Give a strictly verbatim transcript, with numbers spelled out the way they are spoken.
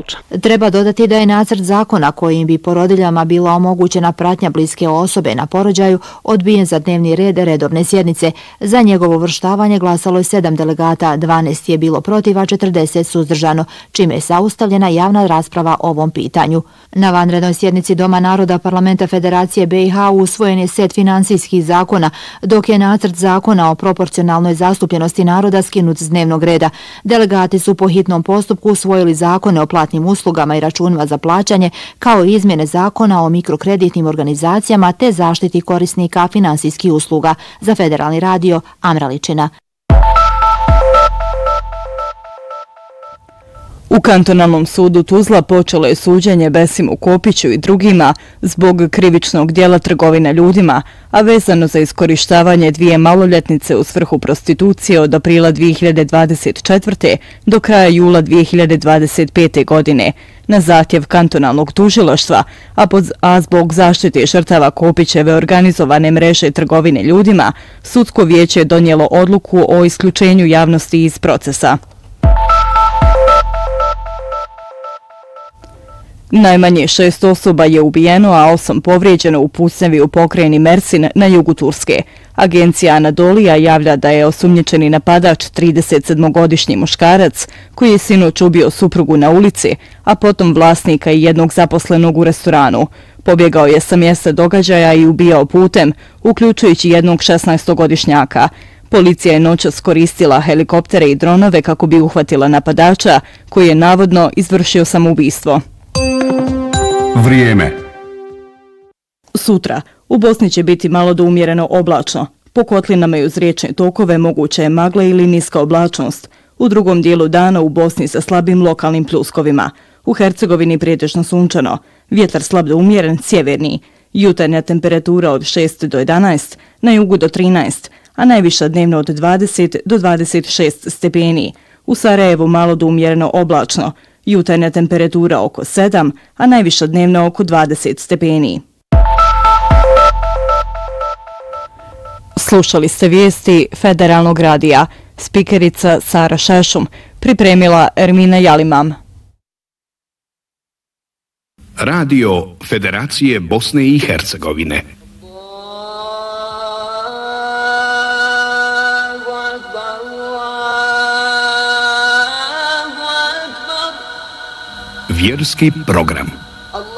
porođača. Treba dodati da je nacrt zakona kojim bi porodiljama bila omogućena pratnja bliske osobe na porođaju odbijen za dnevni red redovne sjednice. Za njegovo uvrštavanje glasalo je sedam delegata, dvanaest je bilo protiv, a četrdeset suzdržano, čime je saustavljena javna rasprava o ovom pitanju. Na vanrednoj sjednici Doma naroda Parlamenta Federacije B i H usvojen je set finansijskih zakona, dok je nacrt zakona o proporcionalnoj zastupljenosti naroda skinut s dnevnog reda. Delegati su po hitnom postupku usvojili zakone o platnim uslugama i računima za plaćanje, kao i izmjene zakona o mikrokreditnim organizacijama te zaštiti korisnika finansijskih usluga. Za Federalni radio, Amra Ličina. U kantonalnom sudu Tuzla počelo je suđenje Besimu Kopiću i drugima zbog krivičnog dijela trgovine ljudima, a vezano za iskorištavanje dvije maloljetnice u svrhu prostitucije od aprila dvije hiljade dvadeset četvrte. do kraja jula dvije hiljade dvadeset pete. godine. Na zahtjev kantonalnog tužilaštva, a, pod, a zbog zaštite žrtava Kopićeve organizovane mreže trgovine ljudima, sudsko vijeće je donijelo odluku o isključenju javnosti iz procesa. Najmanje šest osoba je ubijeno, a osam povrijeđeno u pucnjavi u pokrajini Mersin na jugu Turske. Agencija Anadolija javlja da je osumnjičeni napadač tridesetsedmogodišnji muškarac koji je sinoć ubio suprugu na ulici, a potom vlasnika i jednog zaposlenog u restoranu. Pobjegao je sa mjesta događaja i ubijao putem, uključujući jednog šesnaestogodišnjaka. Policija je noćas koristila helikoptere i dronove kako bi uhvatila napadača, koji je navodno izvršio samoubistvo. Vrijeme. Sutra u Bosni će biti malo do umjereno oblačno. Po kotlinama i uz riječne tokove moguća je magla ili niska oblačnost. U drugom dijelu dana u Bosni sa slabim lokalnim pljuskovima. U Hercegovini pretežno sunčano. Vjetar slab do umjeren, sjeverni. Jutarnja temperatura od šest do jedanaest, na jugu do trinaest, a najviša dnevno od dvadeset do dvadeset šest stepeni. U Sarajevu malo do umjereno oblačno. Jutarnja temperatura oko sedam, a najviša dnevno oko dvadeset stepeni. Slušali ste vijesti Federalnog radija. Spikerica Sara Šešum, pripremila Ermina Jalimam. Radio Federacije Bosne i Hercegovine. Vjerski program.